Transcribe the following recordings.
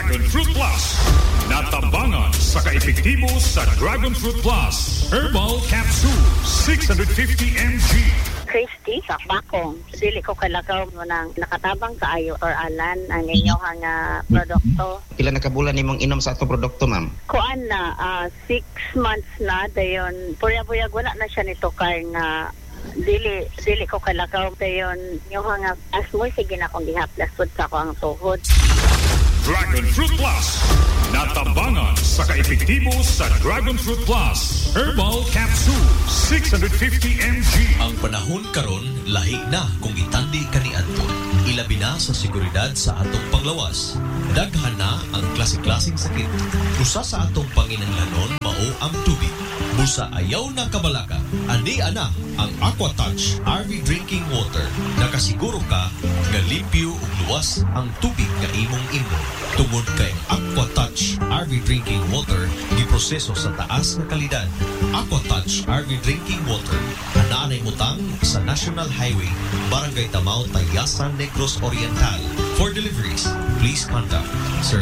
Dragon Fruit Plus. Natabangan sa kaepektibo sa Dragon Fruit Plus. Herbal Capsule, 650 mg. Christy, sa bakong. Dili ko kalakaw mo ng nakatabang kaayo or alan ang inyong produkto. Pila na kabulan nimong inom sa atong produkto, ma'am? Kuan na, 6 months na, dayon, purya-purya wala na siya nito kay nga dili ko kalakaw dayon yung nga asmoy sige na akong gihaplas pud sa ako ang tuhod. Dragon Fruit Plus. Natabangan sa kaepektibo sa Dragon Fruit Plus. Herbal Capsule, 650 mg. Ang panahon karon lahi na kung itandi kaniadto. Ilabi na sa seguridad sa atong panglawas. Daghan na ang klase-klaseng sakit. Usa sa atong panginahanglanon mao ang tubig. Busa ayaw na kabalaka. Andi ana ang AquaTouch RV Drinking Water. Nakasiguro ka nga limpyo ug luwas ang tubig nga imong imong. Tungod kay AquaTouch RV Drinking Water giproseso sa taas nga kalidad. AquaTouch RV Drinking Water anaanay mutang sa National Highway, Barangay Tamao, Tayasan, Negros Oriental. For deliveries, please contact Sir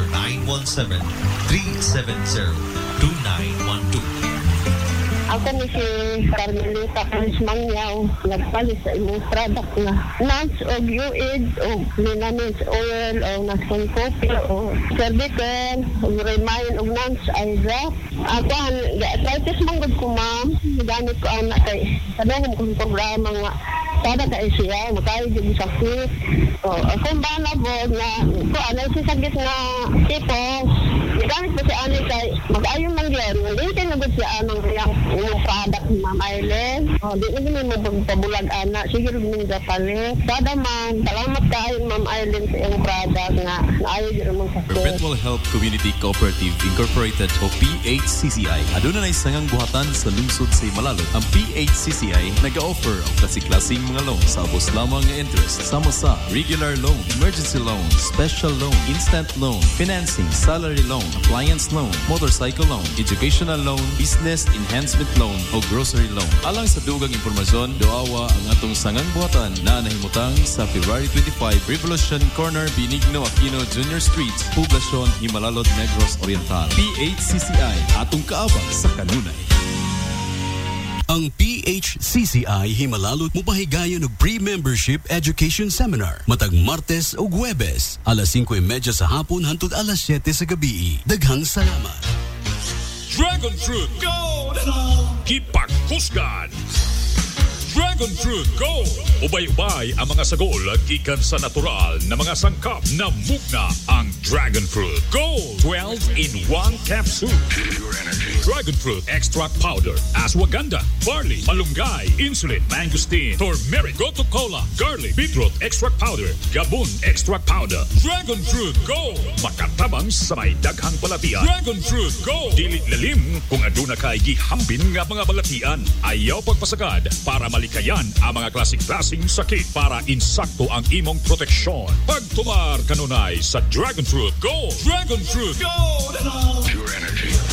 917-370-2912. Ako ni si Carmelita Karismangyaw, nagpalis sa imong product na nuts o UID o linaments oil o nasan coffee o cervical o remind o nuts ay drop. Ako, arthritis manggod ko, ma'am. Gamit ko anak kay sabihin kong programa nga para kay siya, makayo yung sakit. O, kung ba na po na ko anay si sakit na tipos, gamit ko si Ani kay mag-ayong mangyan. Hindi tinagod si Anong yung product ni Ma'am Aileen. O, di na din mo pabulag anak. Sige rin yung gapalit. Sada man, salamat kayo Ma'am Aileen sa iyong product nga naayo din mong sakit. Perpetual Health Community Cooperative Incorporated o PHCCI. Aduna na isangang buhatan sa lungsod sa Himalalot. Ang PHCCI nag-offer ang klase-klaseng mga loan sa abos lamang nga interest. Sama sa regular loan, emergency loan, special loan, instant loan, financing, salary loan, appliance loan, motorcycle loan, educational loan, business enhancement loan o grocery loan. Alang sa dugang impormasyon, doawa ang atong sangang buhatan na nahimutang sa February 25, Revolution Corner, Benigno Aquino Jr. Street, Poblacion, Himalalod, Negros Oriental. PHCCI, atong kaabang sa kanunay. Ang PHCCI Himalalot mupahigayon og pre-membership education seminar matag Martes ug Huwebes alas 5:30 sa hapon hangtod alas 7 sa gabi. Daghang salamat. Dragon Fruit Gold! Kipagkusgan! Dragon Fruit Gold! Ubay-ubay ang mga sagol gikan sa natural na mga sangkap na mugna ang Dragon Fruit Gold 12 in 1 capsule. Pure energy. Dragon Fruit Extract Powder, Ashwagandha, Barley, Malunggay, Insulin, Mangosteen, Turmeric, Gotu Cola, Garlic, Beetroot Extract Powder, Gabon Extract Powder. Dragon Fruit Gold! Makatabang sa may daghang balatian. Dragon Fruit Gold! Dili lalim kung aduna kay gihambin nga mga balatian. Ayaw pagpasagad para malikayan ang mga klasik-klasing sakit para insakto ang imong proteksyon. Pagtumar kanunay sa Dragon Fruit Gold! Dragon Fruit Gold! Pure energy.